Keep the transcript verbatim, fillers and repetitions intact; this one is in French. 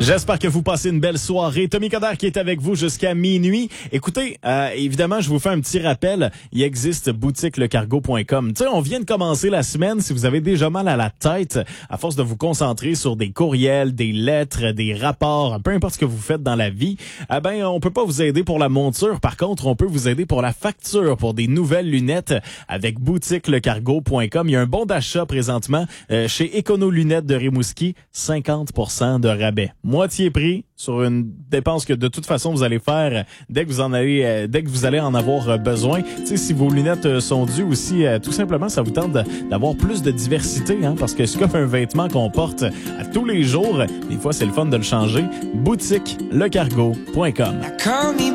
J'espère que vous passez une belle soirée. Tommy Coderre qui est avec vous jusqu'à minuit. Écoutez, euh, évidemment, je vous fais un petit rappel. Il existe boutique le cargo point com. Tu sais, on vient de commencer la semaine. Si vous avez déjà mal à la tête, à force de vous concentrer sur des courriels, des lettres, des rapports, peu importe ce que vous faites dans la vie, eh ben, on peut pas vous aider pour la monture. Par contre, on peut vous aider pour la facture, pour des nouvelles lunettes avec boutique le cargo point com. Il y a un bon d'achat présentement euh, chez Econo Lunettes de Rimouski, cinquante pour cent de rabais. Moitié prix sur une dépense que de toute façon vous allez faire dès que vous en allez euh, dès que vous allez en avoir euh, besoin. Tu sais, si vos lunettes euh, sont dues aussi, euh, tout simplement, ça vous tente de, d'avoir plus de diversité, hein, parce que c'est comme un vêtement qu'on porte à tous les jours. Des fois, c'est le fun de le changer. Boutique le cargo point com.